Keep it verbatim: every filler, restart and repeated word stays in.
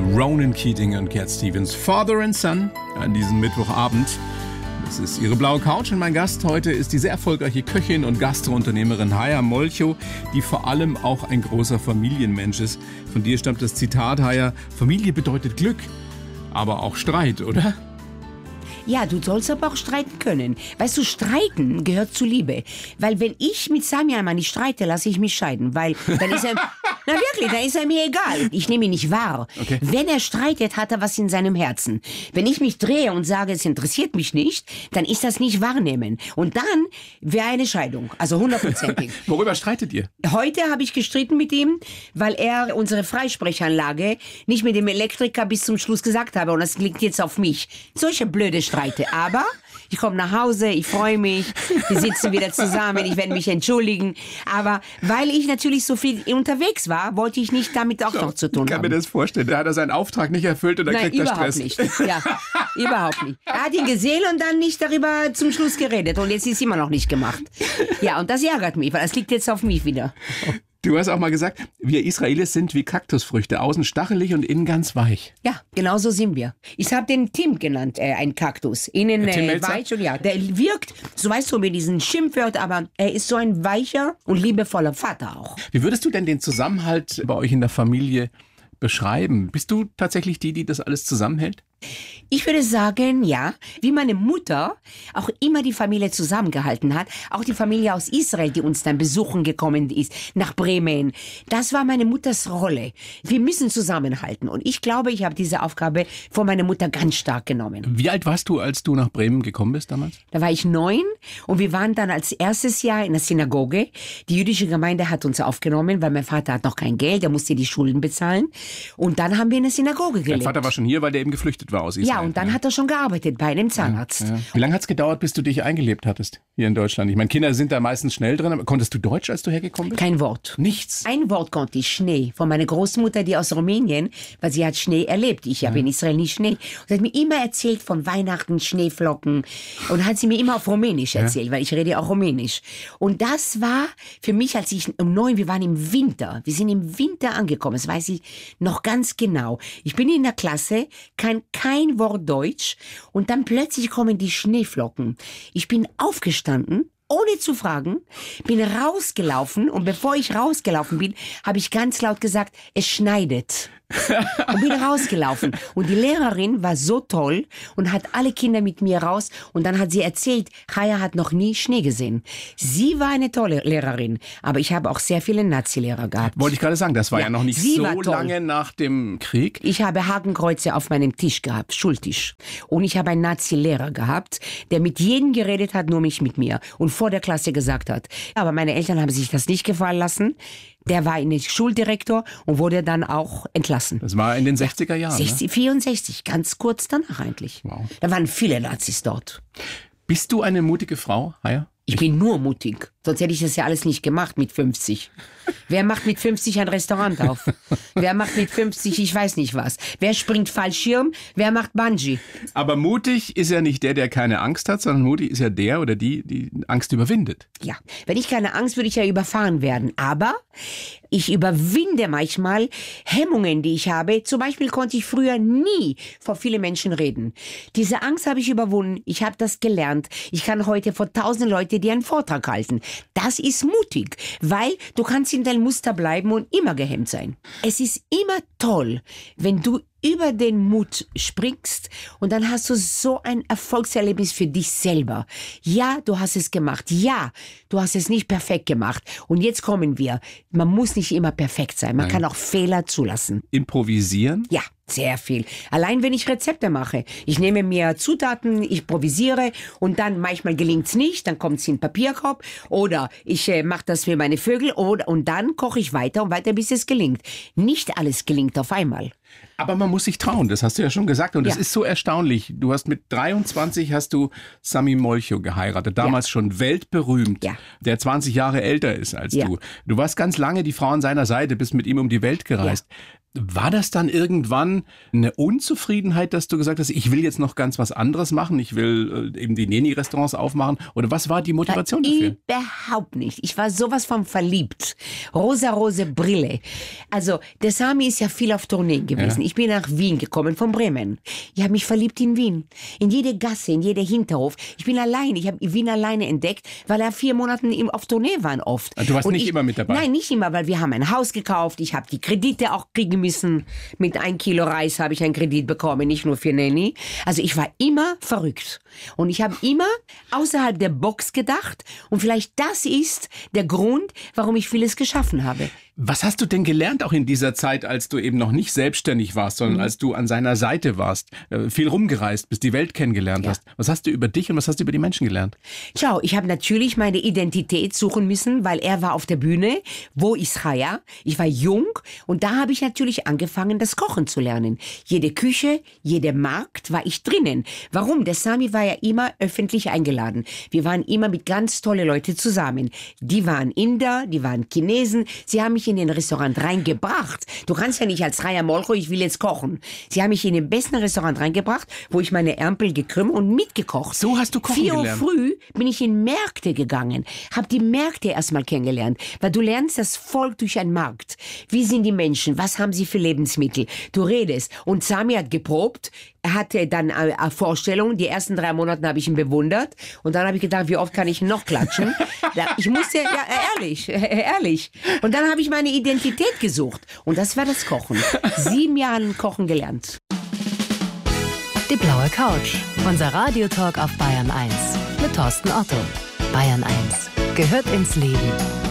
Ronan Keating und Cat Stevens, Father and Son, an diesem Mittwochabend. Das ist Ihre blaue Couch und mein Gast heute ist die sehr erfolgreiche Köchin und Gastrounternehmerin Haya Molcho, die vor allem auch ein großer Familienmensch ist. Von dir stammt das Zitat, Haya: Familie bedeutet Glück, aber auch Streit, oder? Ja, du sollst aber auch streiten können. Weißt du, streiten gehört zu Liebe. Weil wenn ich mit Samir mal nicht streite, lasse ich mich scheiden. Weil dann ist er... Na wirklich, dann ist er mir egal. Ich nehme ihn nicht wahr. Okay. Wenn er streitet, hat er was in seinem Herzen. Wenn ich mich drehe und sage, es interessiert mich nicht, dann ist das nicht wahrnehmen. Und dann wäre eine Scheidung. Also hundertprozentig. Worüber streitet ihr? Heute habe ich gestritten mit ihm, weil er unsere Freisprechanlage nicht mit dem Elektriker bis zum Schluss gesagt habe. Und das liegt jetzt auf mich. Solche blöde Streite. Aber ich komme nach Hause, ich freue mich, wir sitzen wieder zusammen, ich werde mich entschuldigen. Aber weil ich natürlich so viel unterwegs war, wollte ich nicht damit auch so, noch zu tun haben. Ich kann haben. mir das vorstellen. Da hat er seinen Auftrag nicht erfüllt und dann Nein, kriegt er Stress. Überhaupt nicht. Ja, überhaupt nicht. Er hat ihn gesehen und dann nicht darüber zum Schluss geredet. Und jetzt ist es immer noch nicht gemacht. Ja, und das ärgert mich, weil das liegt jetzt auf mich wieder. Du hast auch mal gesagt, wir Israelis sind wie Kaktusfrüchte, außen stachelig und innen ganz weich. Ja, genau so sind wir. Ich habe den Tim genannt, äh, ein Kaktus. Innen äh, weich und ja, der wirkt, so weißt du, mit diesen Schimpfwörtern, aber er ist so ein weicher und liebevoller Vater auch. Wie würdest du denn den Zusammenhalt bei euch in der Familie beschreiben? Bist du tatsächlich die, die das alles zusammenhält? Ich würde sagen, ja, wie meine Mutter auch immer die Familie zusammengehalten hat, auch die Familie aus Israel, die uns dann besuchen gekommen ist, nach Bremen. Das war meine Mutters Rolle. Wir müssen zusammenhalten und ich glaube, ich habe diese Aufgabe von meiner Mutter ganz stark genommen. Wie alt warst du, als du nach Bremen gekommen bist damals? Da war ich neun und wir waren dann als erstes Jahr in der Synagoge. Die jüdische Gemeinde hat uns aufgenommen, weil mein Vater hat noch kein Geld, er musste die Schulden bezahlen und dann haben wir in der Synagoge gelebt. Dein Vater war schon hier, weil der eben geflüchtet war aus Israel. Ja, und dann ja. hat er schon gearbeitet bei einem Zahnarzt. Ja, ja. Wie lange hat es gedauert, bis du dich eingelebt hattest hier in Deutschland? Ich meine, Kinder sind da meistens schnell drin. Aber konntest du Deutsch, als du hergekommen bist? Kein Wort. Nichts? Ein Wort konnte ich, Schnee. Von meiner Großmutter, die aus Rumänien, weil sie hat Schnee erlebt. Ich habe ja. in Israel nie Schnee. Und sie hat mir immer erzählt von Weihnachten, Schneeflocken. Und hat sie mir immer auf Rumänisch erzählt, ja. weil ich rede auch Rumänisch. Und das war für mich, als ich um neun, wir waren im Winter. Wir sind im Winter angekommen, das weiß ich noch ganz genau. Ich bin in der Klasse, kann kein Wort Deutsch und dann plötzlich kommen die Schneeflocken. Ich bin aufgestanden, ohne zu fragen, bin rausgelaufen und bevor ich rausgelaufen bin, habe ich ganz laut gesagt, es schneidet. Und bin rausgelaufen. Und die Lehrerin war so toll und hat alle Kinder mit mir raus. Und dann hat sie erzählt, Haya hat noch nie Schnee gesehen. Sie war eine tolle Lehrerin, aber ich habe auch sehr viele Nazi-Lehrer gehabt. Wollte ich gerade sagen, das war ja, ja noch nicht so lange nach dem Krieg. Ich habe Hakenkreuze auf meinem Tisch gehabt, Schultisch. Und ich habe einen Nazi-Lehrer gehabt, der mit jedem geredet hat, nur nicht mit mir. Und vor der Klasse gesagt hat. Aber meine Eltern haben sich das nicht gefallen lassen. Der war in den Schuldirektor und wurde dann auch entlassen. Das war in den sechziger Jahren, sechzig, vierundsechzig, ganz kurz danach eigentlich. Wow. Da waren viele Nazis dort. Bist du eine mutige Frau, Haya? Ich bin nur mutig. Sonst hätte ich das ja alles nicht gemacht mit fünfzig. Wer macht mit fünfzig ein Restaurant auf? Wer macht mit fünfzig, ich weiß nicht was. Wer springt Fallschirm? Wer macht Bungee? Aber mutig ist ja nicht der, der keine Angst hat, sondern mutig ist ja der oder die, die Angst überwindet. Ja, wenn ich keine Angst, würde ich ja überfahren werden. Aber ich überwinde manchmal Hemmungen, die ich habe. Zum Beispiel konnte ich früher nie vor vielen Menschen reden. Diese Angst habe ich überwunden. Ich habe das gelernt. Ich kann heute vor tausend Leuten dir einen Vortrag halten. Das ist mutig, weil du kannst in deinem Muster bleiben und immer gehemmt sein. Es ist immer toll, wenn du über den Mut springst und dann hast du so ein Erfolgserlebnis für dich selber. Ja, du hast es gemacht. Ja, du hast es nicht perfekt gemacht. Und jetzt kommen wir. Man muss nicht immer perfekt sein. Man Nein. kann auch Fehler zulassen. Improvisieren? Ja. Sehr viel. Allein wenn ich Rezepte mache. Ich nehme mir Zutaten, ich improvisiere und dann manchmal gelingt's nicht, dann kommt's in den Papierkorb oder ich äh, mache das für meine Vögel oder, und dann koche ich weiter und weiter, bis es gelingt. Nicht alles gelingt auf einmal. Aber man muss sich trauen, das hast du ja schon gesagt und das ja. ist so erstaunlich. Du hast mit dreiundzwanzig hast du Samir Molcho geheiratet, damals ja. schon weltberühmt, ja. der zwanzig Jahre älter ist als ja. du. Du warst ganz lange die Frau an seiner Seite, bist mit ihm um die Welt gereist. Ja. War das dann irgendwann eine Unzufriedenheit, dass du gesagt hast, ich will jetzt noch ganz was anderes machen, ich will äh, eben die Neni-Restaurants aufmachen? Oder was war die Motivation Na, dafür? Überhaupt nicht. Ich war sowas von verliebt. Rosa-rose Brille. Also, der Sami ist ja viel auf Tourneen gewesen. Ja. Ich bin nach Wien gekommen, von Bremen. Ich habe mich verliebt in Wien. In jede Gasse, in jeder Hinterhof. Ich bin alleine. Ich habe Wien alleine entdeckt, weil er vier Monate auf Tournee waren oft. Du warst Und nicht ich, immer mit dabei? Nein, nicht immer, weil wir haben ein Haus gekauft. Ich habe die Kredite auch kriegen müssen. Mit ein Kilo Reis habe ich einen Kredit bekommen, nicht nur für Neni. Also ich war immer verrückt. Und ich habe immer außerhalb der Box gedacht. Und vielleicht das ist der Grund, warum ich vieles geschaffen habe. Was hast du denn gelernt auch in dieser Zeit, als du eben noch nicht selbstständig warst, sondern mhm. als du an seiner Seite warst, äh, viel rumgereist bist, die Welt kennengelernt ja. hast? Was hast du über dich und was hast du über die Menschen gelernt? Schau, ich habe natürlich meine Identität suchen müssen, weil er war auf der Bühne. Wo ist Chaya? Ich war jung und da habe ich natürlich angefangen, das Kochen zu lernen. Jede Küche, jeder Markt war ich drinnen. Warum? Der Sami war ja immer öffentlich eingeladen. Wir waren immer mit ganz tolle Leute zusammen. Die waren Inder, die waren Chinesen. Sie haben mich in den Restaurant reingebracht. Du kannst ja nicht als Chaya Molcho, ich will jetzt kochen. Sie haben mich in den besten Restaurant reingebracht, wo ich meine Ärmel gekrümmt und mitgekocht. So hast du kochen Vier Uhr gelernt. früh bin ich in Märkte gegangen, habe die Märkte erstmal kennengelernt, weil du lernst das Volk durch einen Markt. Wie sind die Menschen? Was haben sie für Lebensmittel? Du redest. Und Sami hat geprobt. Er hatte dann eine Vorstellung. Die ersten drei Monate habe ich ihn bewundert. Und dann habe ich gedacht, wie oft kann ich noch klatschen? Ich musste, ja, ehrlich, ehrlich. Und dann habe ich meine Identität gesucht. Und das war das Kochen. Sieben Jahre Kochen gelernt. Die blaue Couch. Unser Radiotalk auf Bayern eins. Mit Thorsten Otto. Bayern eins gehört ins Leben.